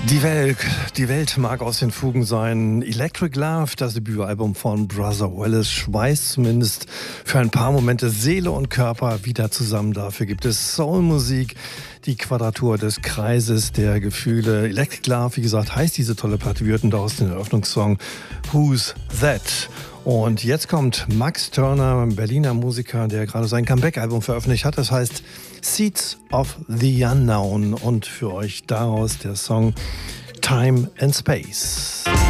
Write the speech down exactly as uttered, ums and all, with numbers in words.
Die Welt, die Welt mag aus den Fugen sein. Electric Love, das Debütalbum von Brother Wallace, schweißt zumindest für ein paar Momente Seele und Körper wieder zusammen. Dafür gibt es Soulmusik, die Quadratur des Kreises der Gefühle. Electric Love, wie gesagt, heißt diese tolle Platte. Wir hörten daraus den Eröffnungssong Who's That? Und jetzt kommt Max Turner, ein Berliner Musiker, der gerade sein Comeback-Album veröffentlicht hat. Das heißt Seeds of the Unknown. Und für euch daraus der Song Time and Space.